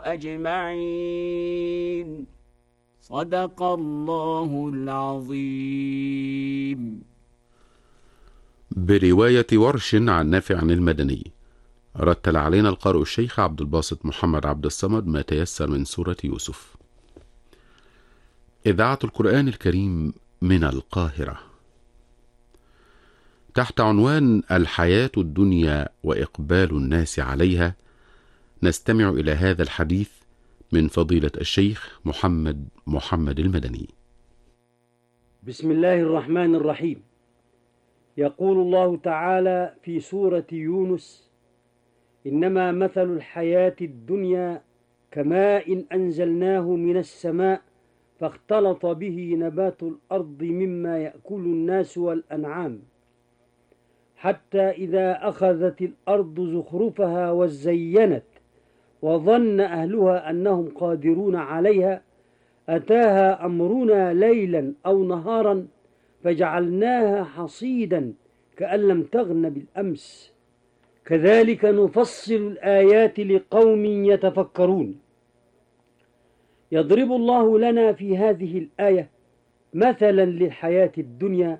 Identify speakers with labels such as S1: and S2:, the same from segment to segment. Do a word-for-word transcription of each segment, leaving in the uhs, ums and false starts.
S1: أجمعين. صدق الله العظيم.
S2: برواية ورش عن نافع عن المدني. رتل علينا القارئ الشيخ عبد الباسط محمد عبد الصمد ما تيسر من سورة يوسف. إذاعة القرآن الكريم من القاهرة، تحت عنوان الحياة الدنيا وإقبال الناس عليها، نستمع إلى هذا الحديث من فضيلة الشيخ محمد محمد المدني.
S3: بسم الله الرحمن الرحيم. يقول الله تعالى في سورة يونس: إنما مثل الحياة الدنيا كماء أنزلناه من السماء فاختلط به نبات الأرض مما يأكل الناس والأنعام حتى إذا أخذت الأرض زخرفها وزينت وظن أهلها أنهم قادرون عليها أتاها أمرنا ليلا أو نهارا فجعلناها حصيدا كأن لم تغن بالأمس كذلك نفصل الآيات لقوم يتفكرون. يضرب الله لنا في هذه الآية مثلا للحياة الدنيا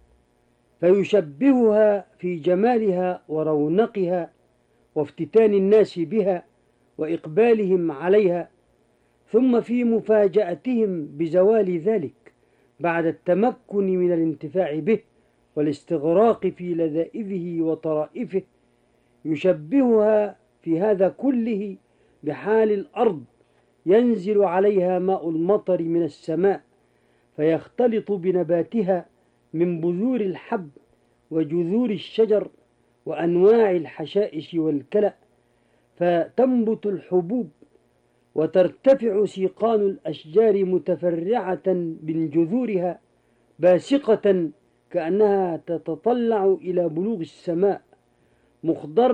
S3: فيشبهها في جمالها ورونقها وافتتان الناس بها وإقبالهم عليها، ثم في مفاجأتهم بزوال ذلك بعد التمكن من الانتفاع به والاستغراق في لذائذه وطرائفه. يشبهها في هذا كله بحال الأرض ينزل عليها ماء المطر من السماء فيختلط بنباتها من بذور الحب وجذور الشجر وأنواع الحشائش والكلأ، فتنبت الحبوب وترتفع سيقان الأشجار متفرعة من جذورها باسقة كأنها تتطلع إلى بلوغ السماء، مخضرة